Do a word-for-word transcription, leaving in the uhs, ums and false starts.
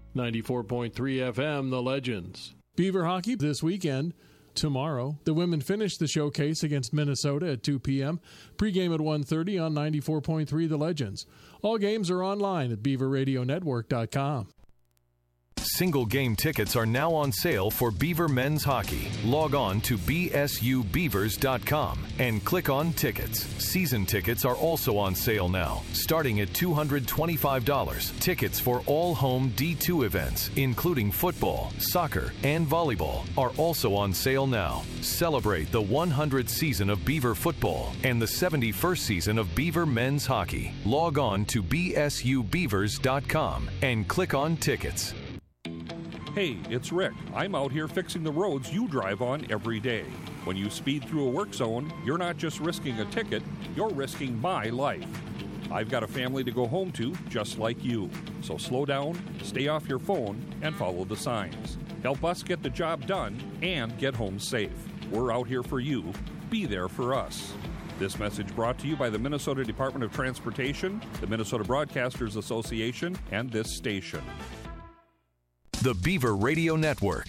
ninety-four point three F M, The Legends. Beaver hockey this weekend. Tomorrow, the women finish the showcase against Minnesota at two p.m. Pre-game at one thirty on ninety-four point three The Legends. All games are online at beaver radio network dot com. Single game tickets are now on sale for Beaver men's hockey. Log on to b s u beavers dot com and click on tickets. Season tickets are also on sale now, starting at two hundred twenty-five dollars. Tickets for all home D two events, including football, soccer, and volleyball, are also on sale now. Celebrate the one hundredth season of Beaver football and the seventy-first season of Beaver men's hockey. Log on to b s u beavers dot com and click on tickets. Hey, it's Rick. I'm out here fixing the roads you drive on every day. When you speed through a work zone, you're not just risking a ticket, you're risking my life. I've got a family to go home to, just like you. So slow down, stay off your phone, and follow the signs. Help us get the job done and get home safe. We're out here for you. Be there for us. This message brought to you by the Minnesota Department of Transportation, the Minnesota Broadcasters Association, and this station. The Beaver Radio Network.